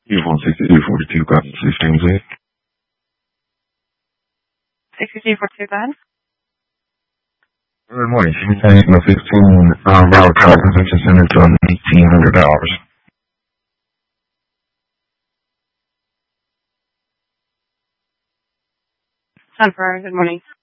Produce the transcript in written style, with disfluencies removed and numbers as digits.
You've on 6242, got 16 Z. 6242, go ahead. Good morning. She's saying the 15 dollar card convention center to $1,800. Jennifer, good morning.